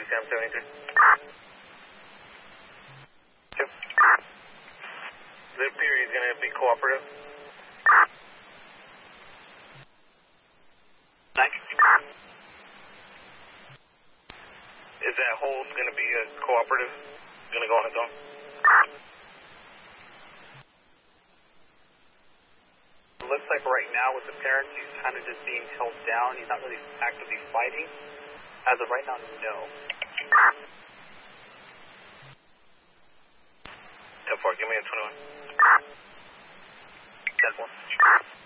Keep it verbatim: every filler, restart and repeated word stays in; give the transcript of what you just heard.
Cam seventy-three. Two. Does it appear he's going to be cooperative? Nine. Is that hold going to be a cooperative? Going to go on its own? Looks like right now with the parents, he's kind of just being held down. He's not really actively fighting. As of right now, no. ten four, give me a twenty-one. ten four.